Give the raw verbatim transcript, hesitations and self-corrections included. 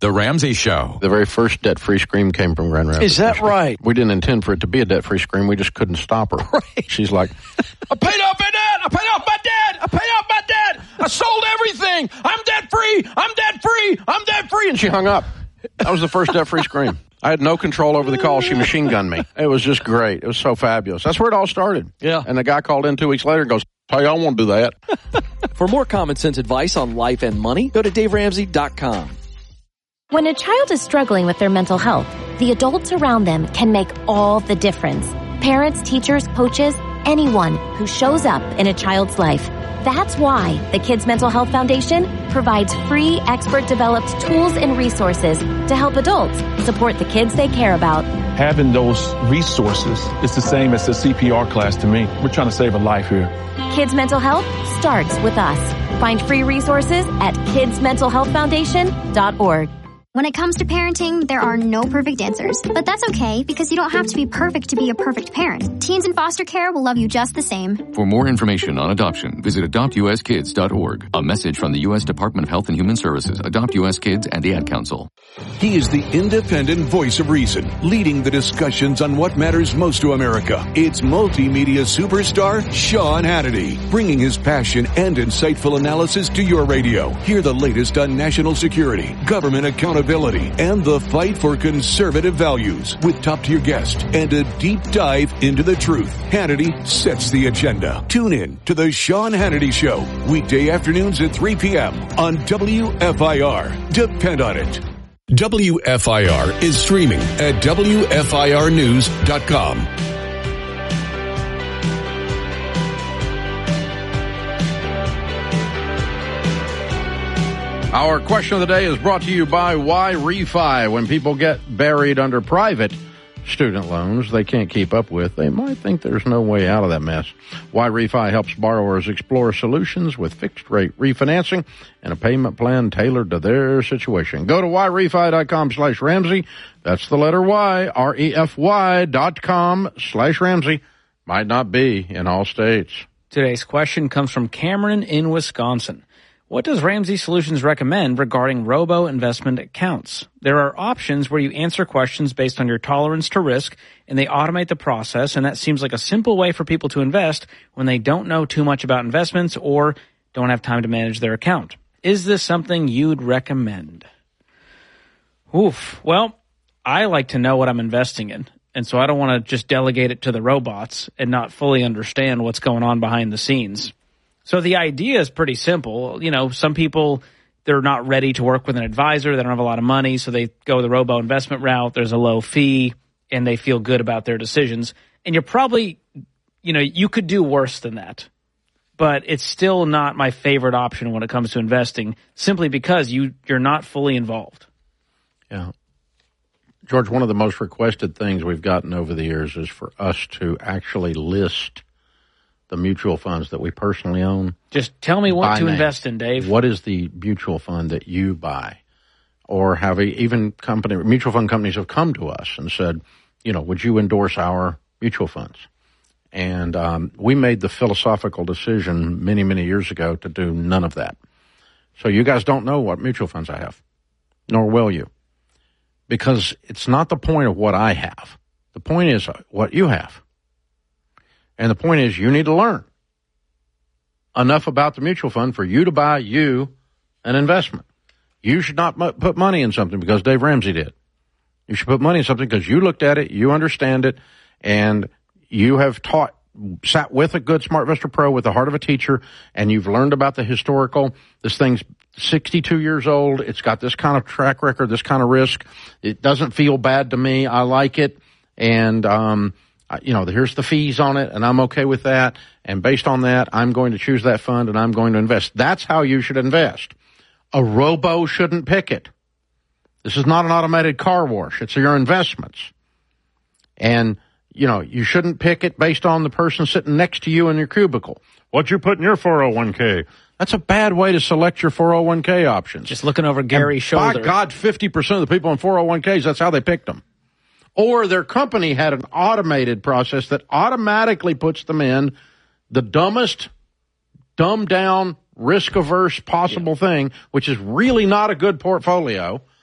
The Ramsey Show. The very first debt-free scream came from Grand Rapids. Is that right? We didn't intend for it to be a debt-free scream. We just couldn't stop her. Right. She's like, I paid off my debt. I paid off my debt. I paid off my debt. I sold everything. I'm debt-free. I'm debt-free. I'm debt-free. And she hung up. That was the first debt-free scream. I had no control over the call. She machine gunned me. It was just great. It was so fabulous. That's where it all started. Yeah. And the guy called in two weeks later and goes, hey, I won't do that. For more common sense advice on life and money, go to dave ramsey dot com. When a child is struggling with their mental health, the adults around them can make all the difference. Parents, teachers, coaches, anyone who shows up in a child's life. That's why the Kids Mental Health Foundation provides free, expert-developed tools and resources to help adults support the kids they care about. Having those resources is the same as the C P R class to me. We're trying to save a life here. Kids Mental Health starts with us. Find free resources at kids mental health foundation dot org. When it comes to parenting, there are no perfect answers. But that's okay, because you don't have to be perfect to be a perfect parent. Teens in foster care will love you just the same. For more information on adoption, visit adopt u s kids dot org. A message from the U S Department of Health and Human Services, Adopt U S Kids, and the Ad Council. He is the independent voice of reason, leading the discussions on what matters most to America. It's multimedia superstar Sean Hannity, bringing his passion and insightful analysis to your radio. Hear the latest on national security, government accountability, and the fight for conservative values with top-tier guests and a deep dive into the truth. Hannity sets the agenda. Tune in to the Sean Hannity Show, weekday afternoons at three p.m. on W F I R. Depend on it. W F I R is streaming at W F I R news dot com. Our question of the day is brought to you by Y-Refi. When people get buried under private student loans they can't keep up with, they might think there's no way out of that mess. Y-Refi helps borrowers explore solutions with fixed-rate refinancing and a payment plan tailored to their situation. Go to Y refi dot com slash Ramsey. That's the letter Y, R E F Y dot com slash Ramsey. Might not be in all states. Today's question comes from Cameron in Wisconsin. What does Ramsey Solutions recommend regarding robo-investment accounts? There are options where you answer questions based on your tolerance to risk, and they automate the process, and that seems like a simple way for people to invest when they don't know too much about investments or don't have time to manage their account. Is this something you'd recommend? Oof. Well, I like to know what I'm investing in, and so I don't want to just delegate it to the robots and not fully understand what's going on behind the scenes. So the idea is pretty simple. You know, some people, they're not ready to work with an advisor. They don't have a lot of money, so they go the robo investment route. There's a low fee, and they feel good about their decisions. And you're probably, you know, you could do worse than that. But it's still not my favorite option when it comes to investing, simply because you, you're not fully involved. Yeah. George, one of the most requested things we've gotten over the years is for us to actually list the mutual funds that we personally own. Just tell me what to name. invest in, Dave. What is the mutual fund that you buy? Or have a, even company, mutual fund companies have come to us and said, you know, would you endorse our mutual funds? And um, we made the philosophical decision many, many years ago to do none of that. So you guys don't know what mutual funds I have, nor will you. Because it's not the point of what I have. The point is what you have. And the point is you need to learn enough about the mutual fund for you to buy you an investment. You should not m- put money in something because Dave Ramsey did. You should put money in something because you looked at it, you understand it, and you have taught, sat with a good SmartVestor Pro with the heart of a teacher, and you've learned about the historical. This thing's sixty-two years old. It's got this kind of track record, this kind of risk. It doesn't feel bad to me. I like it. And, um, you know, here's the fees on it, and I'm okay with that. And based on that, I'm going to choose that fund, and I'm going to invest. That's how you should invest. A robo shouldn't pick it. This is not an automated car wash. It's your investments. And, you know, you shouldn't pick it based on the person sitting next to you in your cubicle. What'd you put in your four oh one k? That's a bad way to select your four oh one k options. Just looking over Gary's shoulder. By God, fifty percent of the people in four oh one k's, that's how they picked them. Or their company had an automated process that automatically puts them in the dumbest, dumbed down, risk-averse possible yeah. thing, which is really not a good portfolio.